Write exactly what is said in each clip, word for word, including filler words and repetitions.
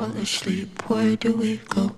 fall asleep, where do we go?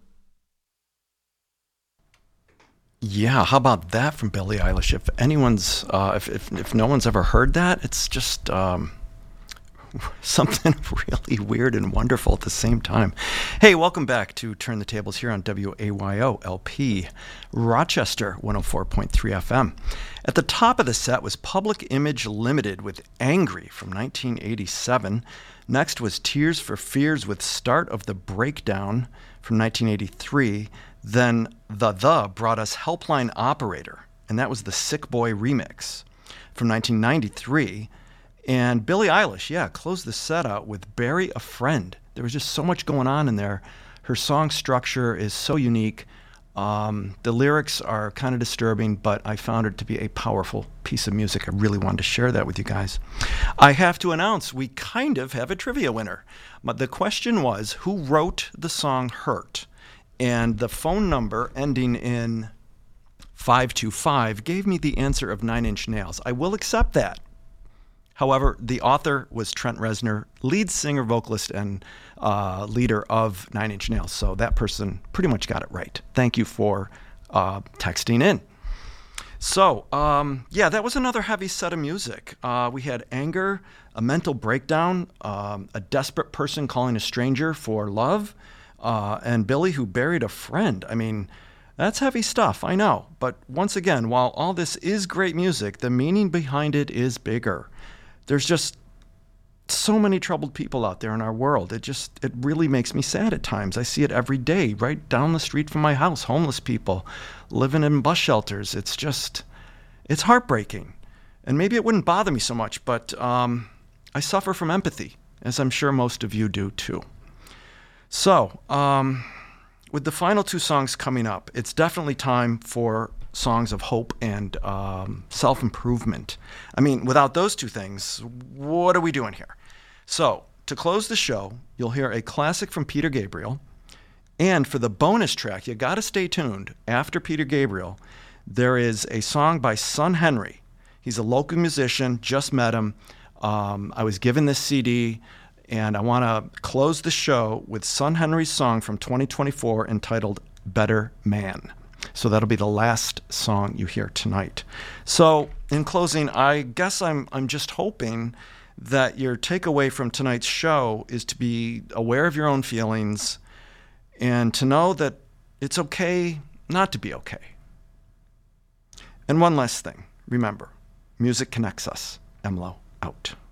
Yeah, how about that from Billie Eilish? If anyone's, uh, if, if if no one's ever heard that, it's just um, something really weird and wonderful at the same time. Hey, welcome back to Turn the Tables here on W A Y O L P, Rochester one oh four point three F M. At the top of the set was Public Image Limited with Angry from nineteen eighty-seven. Next was Tears for Fears with Start of the Breakdown from nineteen eighty-three. Then The The brought us Helpline Operator, and that was the Sick Boy remix from nineteen ninety-three. And Billie Eilish, yeah, closed the set out with Bury a Friend. There was just so much going on in there. Her song structure is so unique. Um, the lyrics are kind of disturbing, but I found it to be a powerful piece of music. I really wanted to share that with you guys. I have to announce we kind of have a trivia winner. But the question was, who wrote the song Hurt? And the phone number ending in five two five gave me the answer of Nine Inch Nails. I will accept that. However, the author was Trent Reznor, lead singer, vocalist, and uh, leader of Nine Inch Nails. So that person pretty much got it right. Thank you for uh, texting in. So, um, yeah, that was another heavy set of music. Uh, we had Anger, a mental breakdown, um, a desperate person calling a stranger for love, uh, and Billy who buried a friend. I mean, that's heavy stuff, I know. But once again, while all this is great music, the meaning behind it is bigger. There's just so many troubled people out there in our world. It just, it really makes me sad at times. I see it every day, right down the street from my house, homeless people living in bus shelters. It's just, it's heartbreaking. And maybe it wouldn't bother me so much, but um, I suffer from empathy, as I'm sure most of you do too. So, um, with the final two songs coming up, it's definitely time for songs of hope and um, self-improvement. I mean, without those two things, what are we doing here? So, to close the show, you'll hear a classic from Peter Gabriel. And for the bonus track, you got to stay tuned. After Peter Gabriel, there is a song by Son Henry. He's a local musician, just met him. Um, I was given this C D, and I want to close the show with Son Henry's song from twenty twenty-four entitled Better Man. So that'll be the last song you hear tonight. So in closing, I guess I'm I'm just hoping that your takeaway from tonight's show is to be aware of your own feelings and to know that it's okay not to be okay. And one last thing, remember, music connects us. Emlo out.